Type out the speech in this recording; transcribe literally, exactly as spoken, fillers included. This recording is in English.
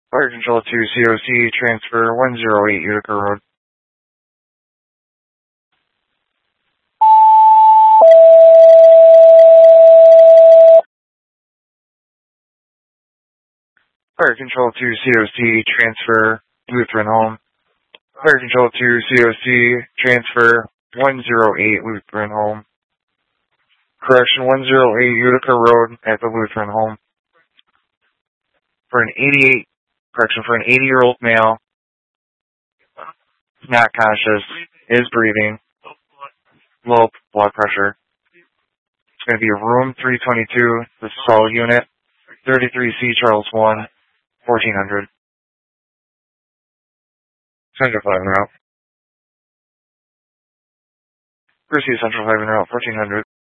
Fire Control to C O C, transfer one zero eight Utica Road. Fire Control to C O C, transfer Lutheran Home. Fire Control to C O C, transfer one zero eight Lutheran Home. Correction, one zero eight Utica Road at the Lutheran Home. For an eighty-eight, correction, for an eighty-year-old male, not conscious, is breathing, low blood pressure. It's going to be room three twenty-two, the Sol unit, thirty-three C Charles one, fourteen hundred. Central five en route. Percy Central five en route, fourteen hundred.